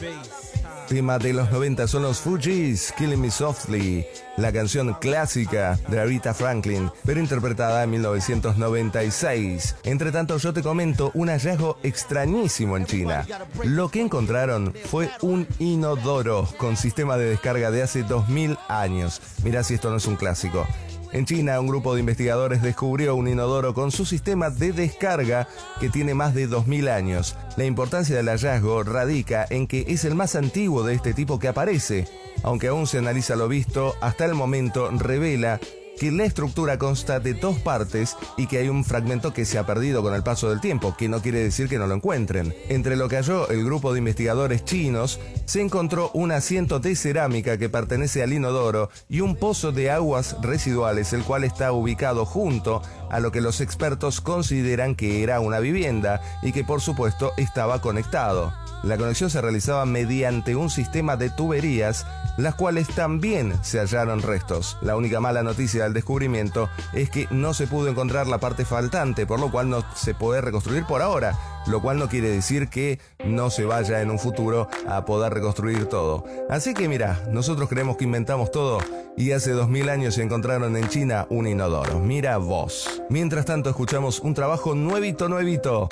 Tema de los 90 son los Fugees, Killing Me Softly, la canción clásica de Aretha Franklin, pero interpretada en 1996. Entre tanto, yo te comento un hallazgo extrañísimo en China. Lo que encontraron fue un inodoro con sistema de descarga de hace 2000 años. Mirá si esto no es un clásico. En China, un grupo de investigadores descubrió un inodoro con su sistema de descarga que tiene más de 2000 años. La importancia del hallazgo radica en que es el más antiguo de este tipo que aparece. Aunque aún se analiza lo visto, hasta el momento revela que la estructura consta de dos partes y que hay un fragmento que se ha perdido con el paso del tiempo, que no quiere decir que no lo encuentren. Entre lo que halló el grupo de investigadores chinos, se encontró un asiento de cerámica que pertenece al inodoro y un pozo de aguas residuales, el cual está ubicado junto a lo que los expertos consideran que era una vivienda y que por supuesto estaba conectado. La conexión se realizaba mediante un sistema de tuberías, las cuales también se hallaron restos. La única mala noticia del descubrimiento es que no se pudo encontrar la parte faltante, por lo cual no se puede reconstruir por ahora, lo cual no quiere decir que no se vaya en un futuro a poder reconstruir todo. Así que mira, nosotros creemos que inventamos todo y hace 2000 años se encontraron en China un inodoro. Mira vos. Mientras tanto escuchamos un trabajo nuevito